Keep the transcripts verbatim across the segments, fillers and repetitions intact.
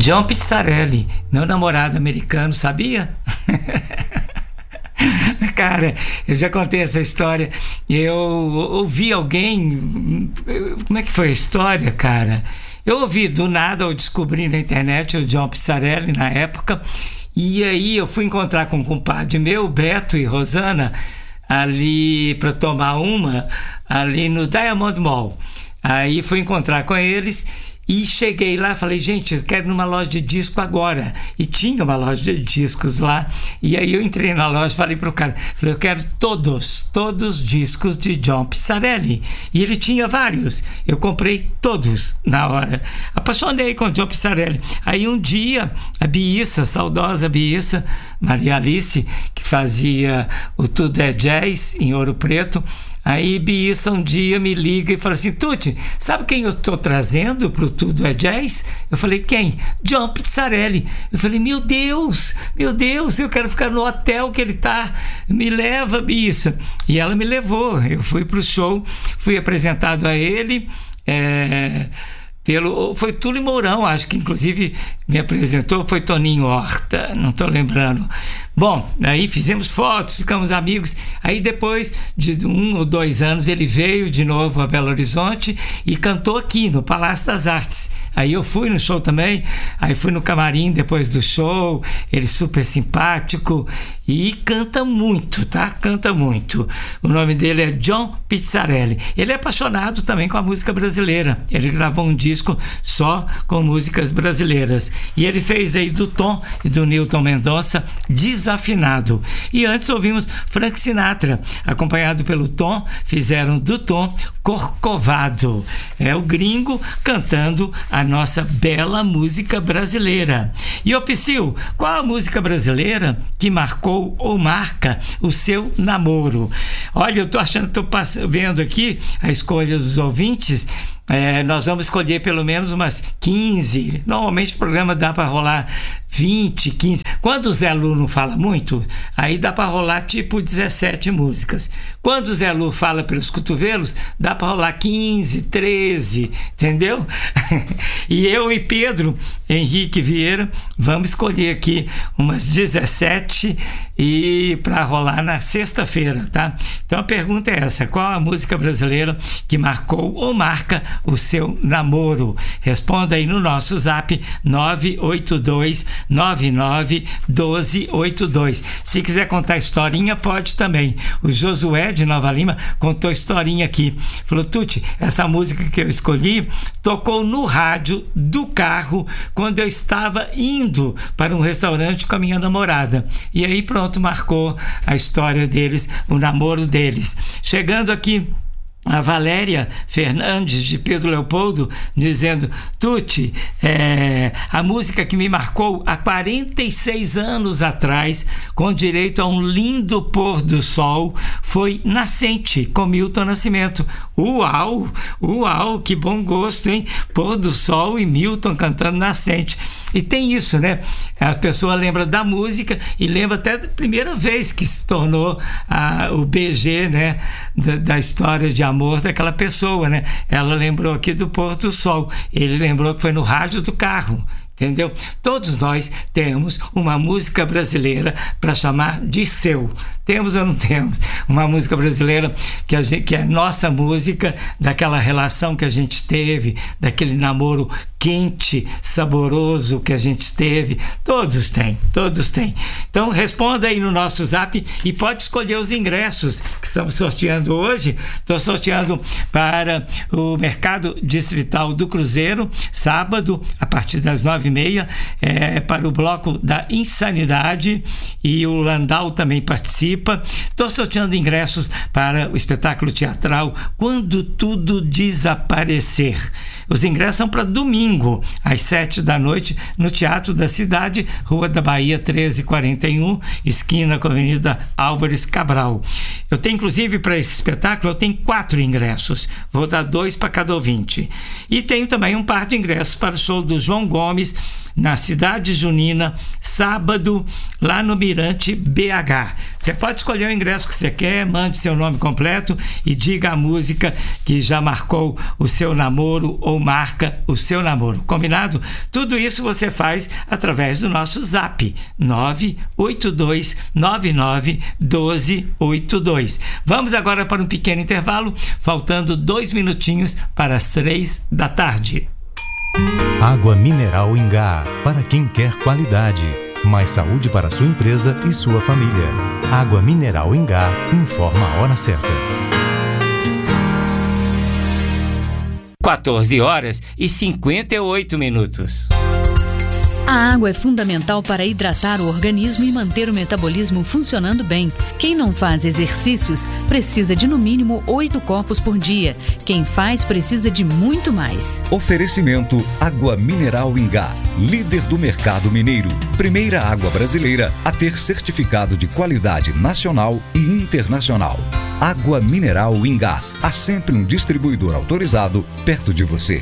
John Pizzarelli, meu namorado americano, sabia? Cara, eu já contei essa história. Eu ouvi alguém. Como é que foi a história, cara? Eu ouvi do nada, eu descobri na internet o John Pizzarelli na época. E aí eu fui encontrar com um compadre meu, Beto e Rosana, ali para tomar uma, ali no Diamond Mall. Aí fui encontrar com eles. E cheguei lá, falei, gente, eu quero ir numa loja de disco agora. E tinha uma loja de discos lá. E aí eu entrei na loja e falei pro cara, falei, eu quero todos, todos os discos de John Pizzarelli. E ele tinha vários. Eu comprei todos na hora. Apaixonei com John Pizzarelli. Aí um dia, a Biissa, a saudosa Biissa, Maria Alice, que fazia o Tudo é Jazz em Ouro Preto, aí Biissa um dia me liga e fala assim, Tuti, sabe quem eu tô trazendo pro Tudo é Jazz? Eu falei, quem? John Pizzarelli. Eu falei, meu Deus, meu Deus, eu quero ficar no hotel que ele tá, me leva, Biissa. E ela me levou, eu fui pro show, fui apresentado a ele, é... Pelo, foi Túlio Mourão, acho que inclusive me apresentou, foi Toninho Horta, não estou lembrando. Bom, aí fizemos fotos, ficamos amigos. Aí depois de um ou dois anos ele veio de novo a Belo Horizonte e cantou aqui no Palácio das Artes. Aí eu fui no show também, aí fui no camarim depois do show, ele super simpático e canta muito, tá? Canta muito. O nome dele é John Pizzarelli. Ele é apaixonado também com a música brasileira. Ele gravou um disco só com músicas brasileiras. E ele fez aí do Tom e do Newton Mendonça, Desafinado. E antes ouvimos Frank Sinatra, acompanhado pelo Tom, fizeram do Tom Corcovado. É o gringo cantando a nossa bela música brasileira. E ô Psyu, qual a música brasileira que marcou ou marca o seu namoro? Olha, eu tô achando, tô vendo aqui a escolha dos ouvintes. É, nós vamos escolher pelo menos umas quinze. Normalmente o programa dá para rolar vinte, quinze. Quando o Zé Lu não fala muito, aí dá para rolar tipo dezessete músicas. Quando o Zé Lu fala pelos cotovelos, dá para rolar quinze, treze, entendeu? E eu e Pedro Henrique Vieira vamos escolher aqui umas dezessete e para rolar na sexta-feira, tá? Então a pergunta é essa: qual a música brasileira que marcou ou marca o seu namoro? Responda aí no nosso zap nove oito dois nove nove um dois oito dois. Se quiser contar historinha, pode também. O Josué de Nova Lima contou historinha aqui. Falou, Tuti, essa música que eu escolhi tocou no rádio do carro quando eu estava indo para um restaurante com a minha namorada. E aí pronto, marcou a história deles, o namoro deles. Chegando aqui a Valéria Fernandes de Pedro Leopoldo dizendo, Tuti, é, a música que me marcou há quarenta e seis anos atrás, com direito a um lindo pôr do sol, foi Nascente, com Milton Nascimento. Uau, uau, que bom gosto, hein? Pôr do sol e Milton cantando Nascente. E tem isso, né? A pessoa lembra da música e lembra até da primeira vez que se tornou a, o B G, né? Da, da história de amor daquela pessoa, né? Ela lembrou aqui do pôr do sol. Ele lembrou que foi no rádio do carro. Entendeu? Todos nós temos uma música brasileira para chamar de seu. Temos ou não temos? Uma música brasileira que, a gente, que é nossa música, daquela relação que a gente teve, daquele namoro quente, saboroso que a gente teve. Todos têm, todos têm. Então responda aí no nosso zap e pode escolher os ingressos que estamos sorteando hoje. Estou sorteando para o Mercado Distrital do Cruzeiro, sábado, a partir das nove e meia, é, para o Bloco da Insanidade, e o Landau também participa. Estou sorteando ingressos para o espetáculo teatral Quando Tudo Desaparecer. Os ingressos são para domingo, às sete da noite, no Teatro da Cidade, Rua da Bahia treze quarenta e um, esquina com a Avenida Álvares Cabral. Eu tenho, inclusive, para esse espetáculo, eu tenho quatro ingressos. Vou dar dois para cada ouvinte. E tenho também um par de ingressos para o show do João Gomes, na Cidade Junina, sábado, lá no Mirante B H. Você pode escolher o ingresso que você quer, mande seu nome completo e diga a música que já marcou o seu namoro ou marca o seu namoro. Combinado? Tudo isso você faz através do nosso zap nove oito dois nove nove um dois oito dois. Vamos agora para um pequeno intervalo, faltando dois minutinhos para as três da tarde. Água mineral Ingá, para quem quer qualidade. Mais saúde para sua empresa e sua família. Água mineral Ingá, informa a hora certa. quatorze horas e cinquenta e oito minutos. A água é fundamental para hidratar o organismo e manter o metabolismo funcionando bem. Quem não faz exercícios precisa de no mínimo oito copos por dia. Quem faz precisa de muito mais. Oferecimento Água Mineral Ingá, líder do mercado mineiro. Primeira água brasileira a ter certificado de qualidade nacional e internacional. Água Mineral Ingá. Há sempre um distribuidor autorizado perto de você.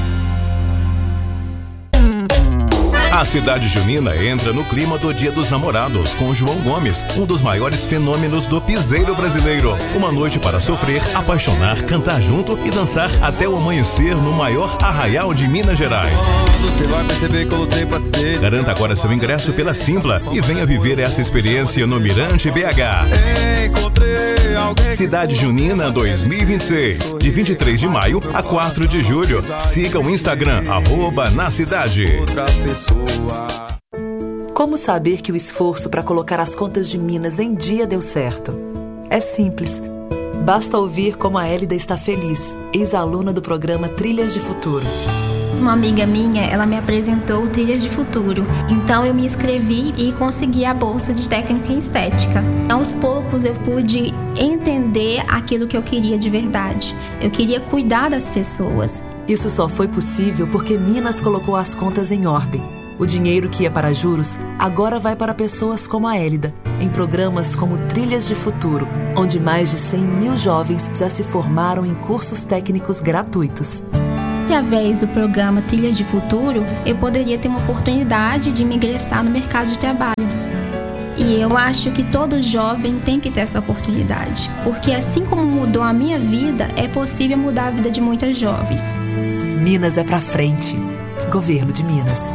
A Cidade Junina entra no clima do Dia dos Namorados com João Gomes, um dos maiores fenômenos do piseiro brasileiro. Uma noite para sofrer, apaixonar, cantar junto e dançar até o amanhecer no maior arraial de Minas Gerais. Você vai perceber que eu lutei pra ter. Garanta agora seu ingresso pela Simpla e venha viver essa experiência no Mirante B H. Encontrei alguém. Cidade Junina dois mil e vinte e seis, de vinte e três de maio a quatro de julho. Siga o Instagram, arroba na cidade. Outra pessoa. Como saber que o esforço para colocar as contas de Minas em dia deu certo? É simples. Basta ouvir como a Hélida está feliz, ex-aluna do programa Trilhas de Futuro. Uma amiga minha, ela me apresentou o Trilhas de Futuro. Então eu me inscrevi e consegui a bolsa de técnica em estética. Aos poucos eu pude entender aquilo que eu queria de verdade. Eu queria cuidar das pessoas. Isso só foi possível porque Minas colocou as contas em ordem. O dinheiro que ia para juros agora vai para pessoas como a Hélida, em programas como Trilhas de Futuro, onde mais de cem mil jovens já se formaram em cursos técnicos gratuitos. Através do programa Trilhas de Futuro, eu poderia ter uma oportunidade de me ingressar no mercado de trabalho. E eu acho que todo jovem tem que ter essa oportunidade, porque assim como mudou a minha vida, é possível mudar a vida de muitas jovens. Minas é pra frente. Governo de Minas.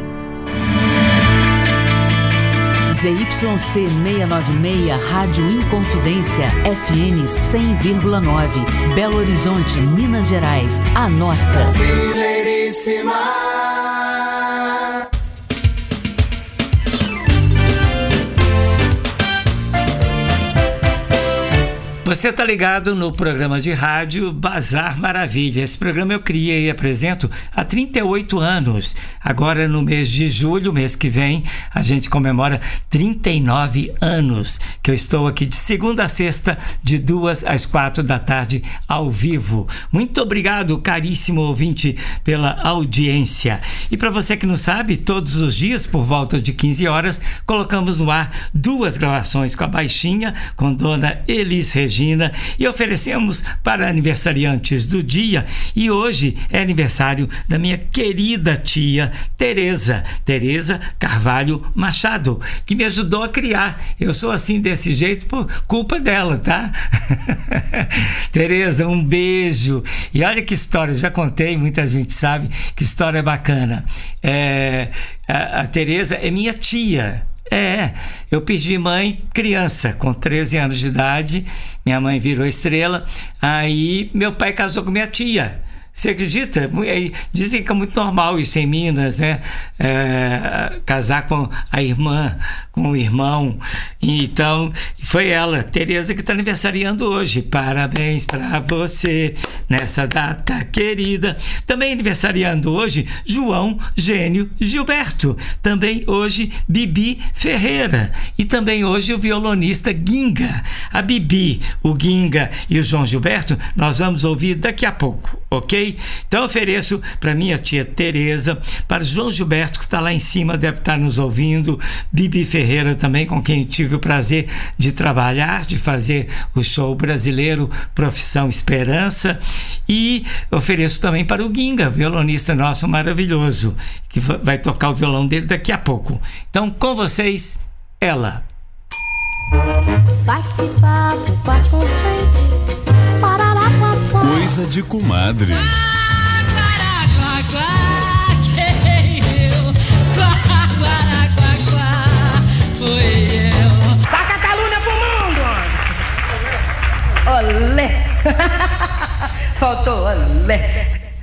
Z Y C seiscentos e noventa e seis, Rádio Inconfidência, F M cem vírgula nove, Belo Horizonte, Minas Gerais, a nossa. Brasileiríssima. Você está ligado no programa de rádio Bazar Maravilha. Esse programa eu criei e apresento há trinta e oito anos. Agora, no mês de julho, mês que vem, a gente comemora trinta e nove anos que eu estou aqui de segunda a sexta, de duas às quatro da tarde, ao vivo. Muito obrigado, caríssimo ouvinte, pela audiência. E para você que não sabe, todos os dias, por volta de quinze horas, colocamos no ar duas gravações com a Baixinha, com Dona Elis Regina, e oferecemos para aniversariantes do dia. E hoje é aniversário da minha querida tia Tereza, Tereza Carvalho Machado, que me ajudou a criar. Eu sou assim desse jeito por culpa dela, tá? Tereza, um beijo. E olha que história, já contei, muita gente sabe que história bacana. É, a, a Tereza é minha tia. É, eu perdi mãe criança, com treze anos de idade, minha mãe virou estrela, aí meu pai casou com minha tia. Você acredita? Dizem que é muito normal isso em Minas, né? É, casar com a irmã, com o irmão. Então, foi ela, Tereza, que está aniversariando hoje. Parabéns para você nessa data querida. Também aniversariando hoje, João Gênio Gilberto. Também hoje, Bibi Ferreira. E também hoje o violonista Ginga. A Bibi, o Ginga e o João Gilberto, nós vamos ouvir daqui a pouco, ok? ok? Então ofereço para minha tia Tereza, para o João Gilberto, que está lá em cima, deve estar nos ouvindo, Bibi Ferreira também, com quem tive o prazer de trabalhar, de fazer o show brasileiro Profissão Esperança, e ofereço também para o Guinga, violonista nosso maravilhoso, que vai tocar o violão dele daqui a pouco. Então, com vocês, ela. Bate-papo, papo constante. Coisa de comadre. Taca a calúnia pro mundo! Olé! Faltou olé!